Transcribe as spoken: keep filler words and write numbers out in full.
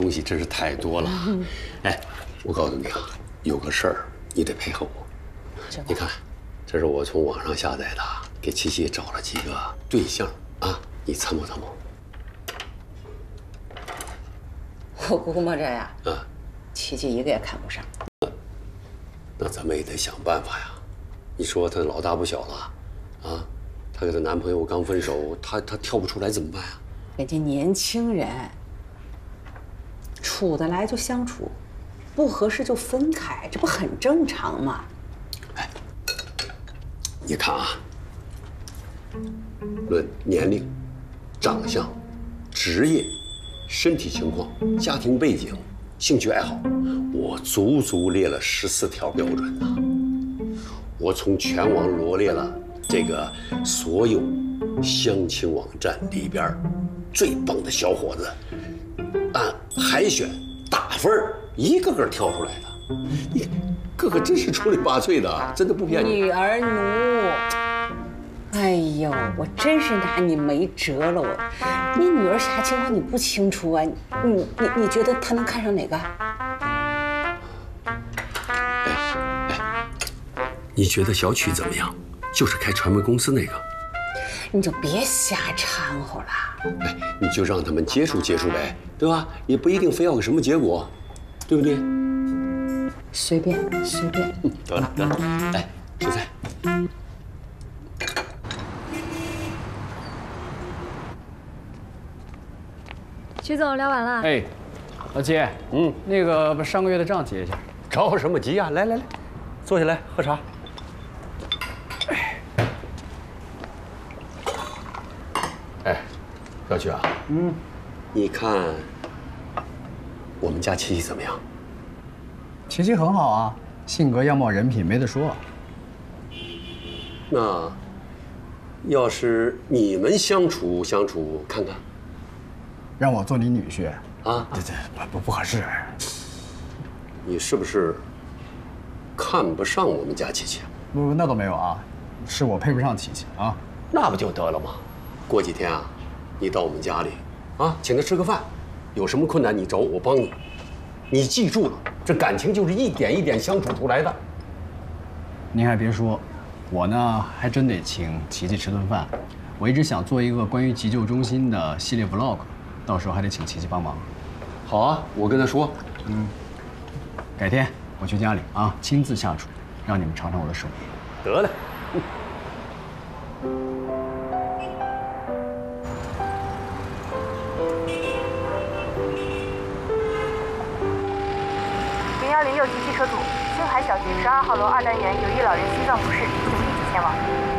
东西真是太多了。哎，我告诉你啊，有个事儿你得配合我。你看，这是我从网上下载的，给琪琪找了几个对象啊，你参谋参谋。 我估摸着呀， 啊， 琪琪一个也看不上。 那咱们也得想办法呀。你说她老大不小了，啊，她跟她男朋友刚分手，她她跳不出来怎么办呀？ 人家年轻人，处得来就相处，不合适就分开，这不很正常吗？ 哎，你看啊，论年龄、长相、职业、身体情况、家庭背景、兴趣爱好，我足足列了十四条标准呢。我从全网罗列了这个所有相亲网站里边最棒的小伙子，按海选打分，一个个挑出来的。你个个真是出类拔萃的，真的不骗你。 女儿奴，哎呦，我真是拿你没辙了。我，你女儿啥情况你不清楚啊？你你你觉得她能看上哪个？ 你觉得小曲怎么样？就是开传媒公司那个。 你就别瞎掺和了。 哎，你就让他们接触接触呗，对吧？也不一定非要个什么结果，对不对？ 随便随便。 嗯，得了得了，来吃菜。 曲总聊完了。 哎，老齐，嗯，那个把上个月的账结一下。 着什么急呀？来来来，坐下来喝茶。哎，小曲啊，嗯，你看我们家琪琪怎么样？ 琪琪很好啊，性格、样貌、人品没得说。 那要是你们相处相处看看， 让我做你女婿啊？ 对对，不不不合适。 你是不是看不上我们家琪琪？ 不，那倒没有啊，是我配不上琪琪啊。 那不就得了吗？过几天啊，你到我们家里，啊，请他吃个饭，有什么困难你找我，我帮你。你记住了，这感情就是一点一点相处出来的。 您还别说，我呢还真得请琪琪吃顿饭。我一直想做一个关于急救中心的系列 vlog， 到时候还得请琪琪帮忙。 好啊，我跟他说。 嗯，改天我去家里啊，亲自下厨，让你们尝尝我的手艺。 得嘞。 零幺零六级汽车组，星海小学十二号楼二单元有一老人心脏不适，请立即前往。